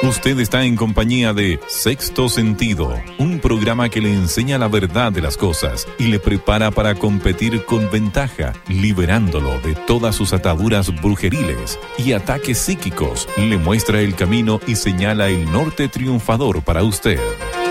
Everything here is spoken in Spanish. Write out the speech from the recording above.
Usted está en compañía de Sexto Sentido, un programa que le enseña la verdad de las cosas y le prepara para competir con ventaja, liberándolo de todas sus ataduras brujeriles y ataques psíquicos. Le muestra el camino y señala el norte triunfador para usted.